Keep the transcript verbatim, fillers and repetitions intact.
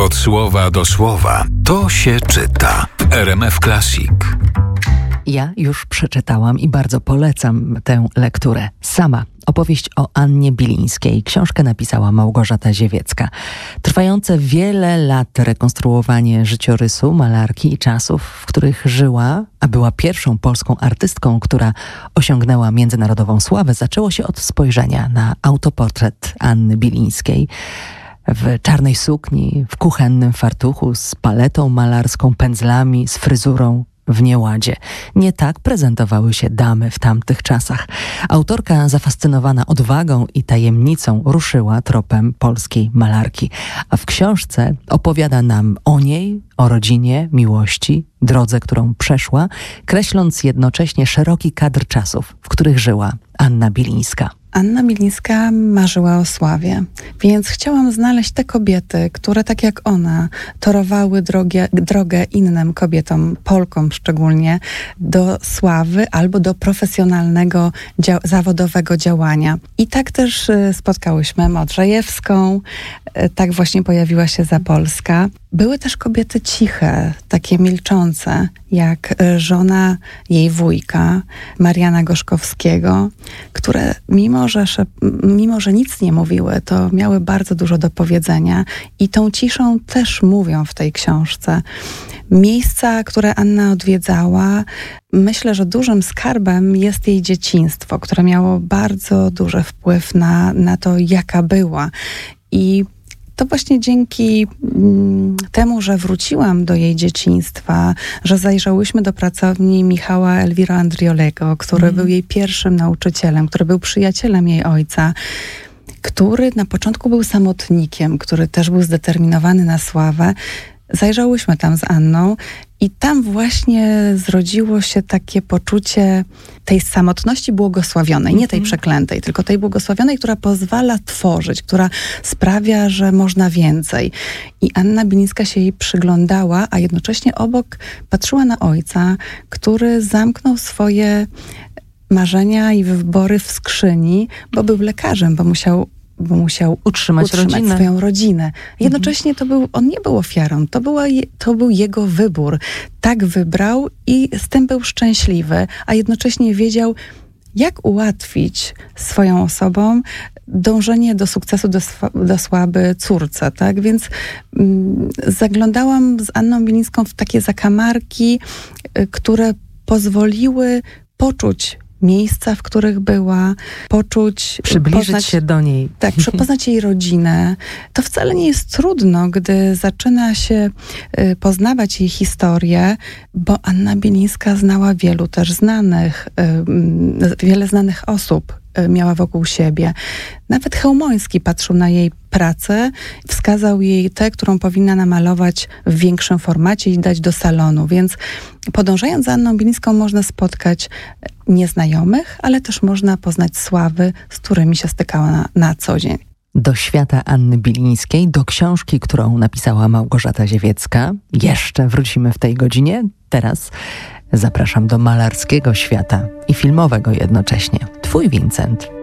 Od słowa do słowa. To się czyta. W R M F Classic. Ja już przeczytałam i bardzo polecam tę lekturę. Sama. Opowieść o Annie Bilińskiej. Książkę napisała Małgorzata Ziewiecka. Trwające wiele lat rekonstruowanie życiorysu malarki i czasów, w których żyła, a była pierwszą polską artystką, która osiągnęła międzynarodową sławę, zaczęło się od spojrzenia na autoportret Anny Bilińskiej. W czarnej sukni, w kuchennym fartuchu, z paletą malarską, pędzlami, z fryzurą w nieładzie. Nie tak prezentowały się damy w tamtych czasach. Autorka, zafascynowana odwagą i tajemnicą, ruszyła tropem polskiej malarki. A w książce opowiada nam o niej, o rodzinie, miłości, drodze, którą przeszła, kreśląc jednocześnie szeroki kadr czasów, w których żyła Anna Bilińska. Anna Bilińska marzyła o sławie, więc chciałam znaleźć te kobiety, które tak jak ona torowały drogę, drogę innym kobietom, Polkom szczególnie, do sławy albo do profesjonalnego, dzia- zawodowego działania. I tak też y, spotkałyśmy Modrzejewską, y, tak właśnie pojawiła się Zapolska. Były też kobiety ciche, takie milczące, jak żona jej wujka, Mariana Gorzkowskiego, które mimo że, mimo, że nic nie mówiły, to miały bardzo dużo do powiedzenia i tą ciszą też mówią w tej książce. Miejsca, które Anna odwiedzała, myślę, że dużym skarbem jest jej dzieciństwo, które miało bardzo duży wpływ na, na to, jaka była. I to właśnie dzięki mm, temu, że wróciłam do jej dzieciństwa, że zajrzałyśmy do pracowni Michała Elvira Andriolego, który mm. był jej pierwszym nauczycielem, który był przyjacielem jej ojca, który na początku był samotnikiem, który też był zdeterminowany na sławę. Zajrzałyśmy tam z Anną i tam właśnie zrodziło się takie poczucie tej samotności błogosławionej, nie tej przeklętej, tylko tej błogosławionej, która pozwala tworzyć, która sprawia, że można więcej. I Anna Bilińska się jej przyglądała, a jednocześnie obok patrzyła na ojca, który zamknął swoje marzenia i wybory w skrzyni, bo był lekarzem, bo musiał bo musiał utrzymać, utrzymać rodzinę. swoją rodzinę. Jednocześnie to był, on nie był ofiarą, to, była, to był jego wybór. Tak wybrał i z tym był szczęśliwy, a jednocześnie wiedział, jak ułatwić swoją osobą dążenie do sukcesu, do, do sławy córce, tak? Więc mm, zaglądałam z Anną Bilińską w takie zakamarki, y, które pozwoliły poczuć miejsca, w których była, poczuć... Przybliżyć poznać, się do niej. Tak, poznać jej rodzinę. To wcale nie jest trudno, gdy zaczyna się y, poznawać jej historię, bo Anna Bilińska znała wielu też znanych, y, wiele znanych osób y, miała wokół siebie. Nawet Chełmoński patrzył na jej pracę, wskazał jej tę, którą powinna namalować w większym formacie i dać do salonu. Więc podążając za Anną Bilińską można spotkać nieznajomych, ale też można poznać sławy, z którymi się stykała na, na co dzień. Do świata Anny Bilińskiej, do książki, którą napisała Małgorzata Ziewiecka. Jeszcze wrócimy w tej godzinie. Teraz zapraszam do malarskiego świata i filmowego jednocześnie. Twój Vincent.